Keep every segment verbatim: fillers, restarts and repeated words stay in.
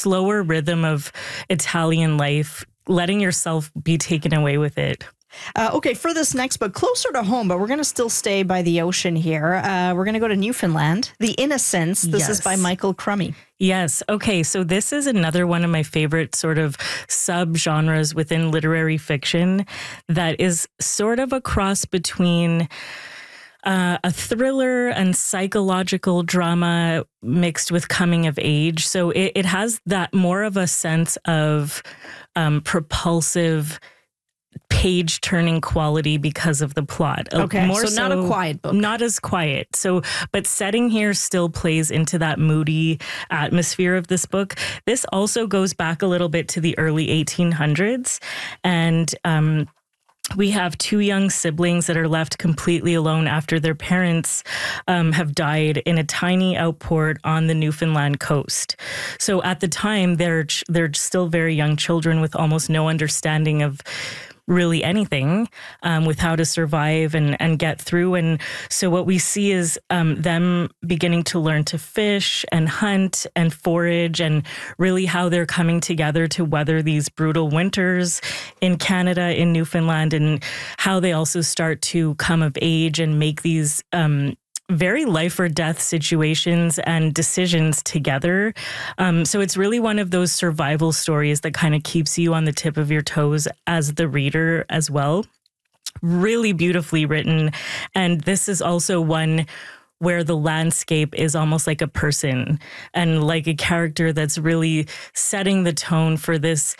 slower rhythm of Italian life, letting yourself be taken away with it. Uh, okay, for this next book, closer to home, but we're going to still stay by the ocean here. Uh, we're going to go to Newfoundland. The Innocents. This yes. is by Michael Crummey. Yes. Okay. So this is another one of my favorite sort of sub-genres within literary fiction that is sort of a cross between Uh, a thriller and psychological drama mixed with coming of age. So it, it has that more of a sense of um, propulsive page turning quality because of the plot. Okay, more so, so not a quiet book. Not as quiet. So, but setting here still plays into that moody atmosphere of this book. This also goes back a little bit to the early eighteen hundreds, and um, we have two young siblings that are left completely alone after their parents um, have died in a tiny outport on the Newfoundland coast. So at the time, they're they're still very young children with almost no understanding of really anything, um, with how to survive and, and get through. And so what we see is um, them beginning to learn to fish and hunt and forage, and really how they're coming together to weather these brutal winters in Canada, in Newfoundland, and how they also start to come of age and make these um, very life or death situations and decisions together. Um, so it's really one of those survival stories that kind of keeps you on the tip of your toes as the reader as well. Really beautifully written. And this is also one where the landscape is almost like a person and like a character that's really setting the tone for this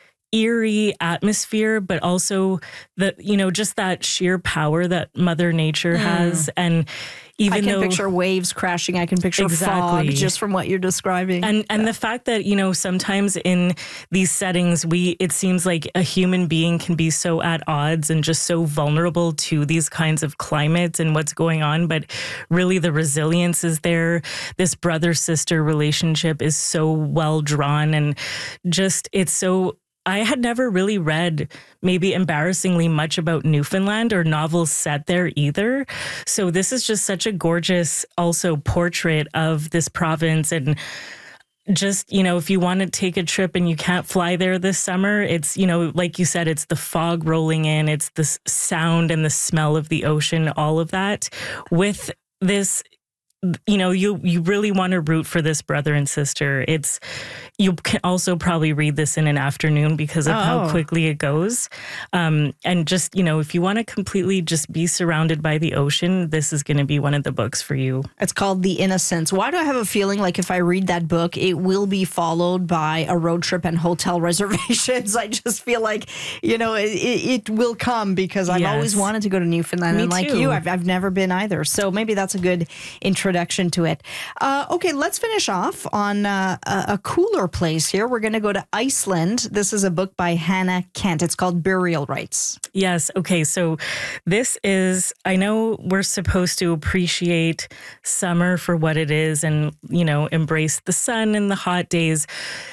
eerie atmosphere, but also the, you know, just that sheer power that Mother Nature mm. has. And even I can though, picture waves crashing, I can picture exactly. fog just from what you're describing. And and yeah. the fact that, you know, sometimes in these settings, we it seems like a human being can be so at odds and just so vulnerable to these kinds of climates and what's going on. But really the resilience is there. This brother-sister relationship is so well drawn, and just it's so I had never really read maybe embarrassingly much about Newfoundland or novels set there either. So this is just such a gorgeous also portrait of this province. And just, you know, if you want to take a trip and you can't fly there this summer, it's, you know, like you said, it's the fog rolling in, it's the sound and the smell of the ocean, all of that with this. You know, you you really want to root for this brother and sister. It's you can also probably read this in an afternoon because of oh. how quickly it goes. Um, and just, you know, if you want to completely just be surrounded by the ocean, this is going to be one of the books for you. It's called The Innocents. Why do I have a feeling like if I read that book, it will be followed by a road trip and hotel reservations? I just feel like, you know, it, it will come because I've yes. always wanted to go to Newfoundland. Me and like too. you, I've, I've never been either. So maybe that's a good introduction to it. Uh, okay, let's finish off on uh, a, a cooler place here. We're going to go to Iceland. This is a book by Hannah Kent. It's called Burial Rites. Yes. Okay. So this is, I know we're supposed to appreciate summer for what it is and, you know, embrace the sun and the hot days.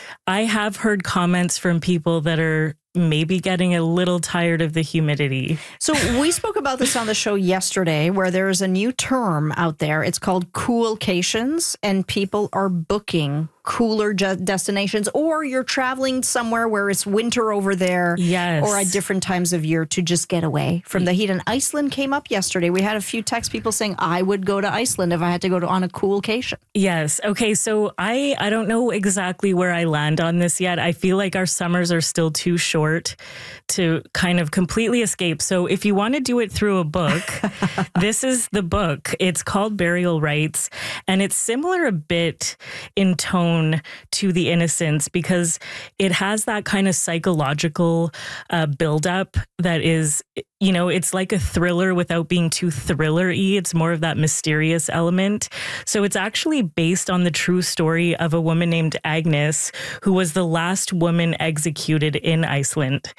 I have heard comments from people that are maybe getting a little tired of the humidity. So we spoke about this on the show yesterday, where there is a new term out there. It's called coolcations, and people are booking cooler je- destinations, or you're traveling somewhere where it's winter over there, yes, or at different times of year to just get away from the heat. And Iceland came up yesterday. We had a few text people saying, I would go to Iceland if I had to go to on a coolcation. Yes. Okay. So I, I don't know exactly where I land on this yet. I feel like our summers are still too short to kind of completely escape. So if you want to do it through a book, this is the book. It's called Burial Rites, and it's similar a bit in tone to The Innocents because it has that kind of psychological uh, buildup that is, you know, it's like a thriller without being too thriller-y. It's more of that mysterious element. So it's actually based on the true story of a woman named Agnes, who was the last woman executed in Iceland.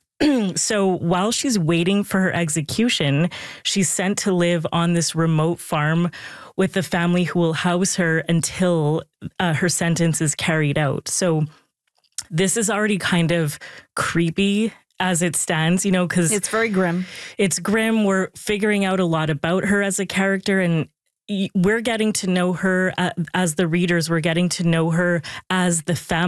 So while she's waiting for her execution, she's sent to live on this remote farm with the family who will house her until uh, her sentence is carried out. So this is already kind of creepy as it stands, you know, because it's very grim. It's grim. We're figuring out a lot about her as a character, and we're getting to know her uh, as the readers. We're getting to know her as the family.